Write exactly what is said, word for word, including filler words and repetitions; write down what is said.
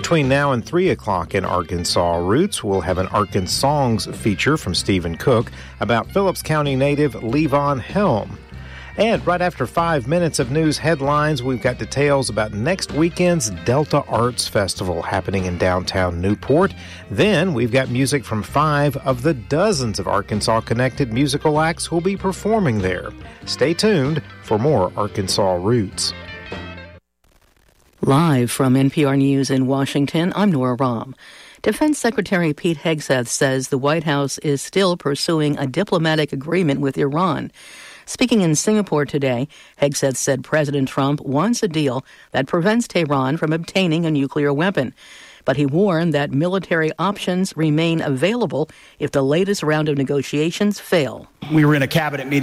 Between now and three o'clock in Arkansas Roots, we'll have an Arkansas Songs feature from Stephen Cook about Phillips County native Levon Helm. And right after five minutes of news headlines, we've got details about next weekend's Delta Arts Festival happening in downtown Newport. Then we've got music from five of the dozens of Arkansas-connected musical acts who'll be performing there. Stay tuned for more Arkansas Roots. Live from N P R News in Washington, I'm Nora Rahm. Defense Secretary Pete Hegseth says the White House is still pursuing a diplomatic agreement with Iran. Speaking in Singapore today, Hegseth said President Trump wants a deal that prevents Tehran from obtaining a nuclear weapon. But he warned that military options remain available if the latest round of negotiations fail. We were in a cabinet meeting